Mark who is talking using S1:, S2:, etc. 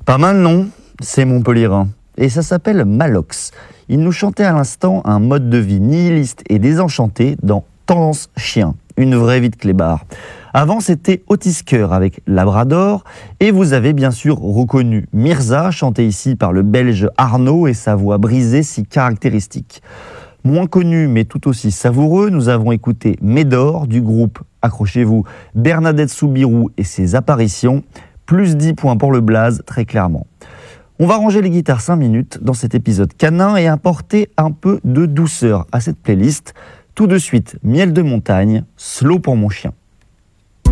S1: Pas mal, non? C'est Montpellierin. Et ça s'appelle Malox. Il nous chantait à l'instant un mode de vie nihiliste et désenchanté dans Tendance Chien, une vraie vie de clébard. Avant, c'était Otis Keur avec Labrador. Et vous avez bien sûr reconnu Mirza, chanté ici par le Belge Arnaud et sa voix brisée si caractéristique. Moins connu mais tout aussi savoureux, nous avons écouté Médor du groupe, accrochez-vous, Bernadette Soubirous et ses apparitions. Plus 10 points pour le blaze, très clairement. On va ranger les guitares 5 minutes dans cet épisode canin et apporter un peu de douceur à cette playlist. Tout de suite, Miel de montagne, Slow pour mon chien.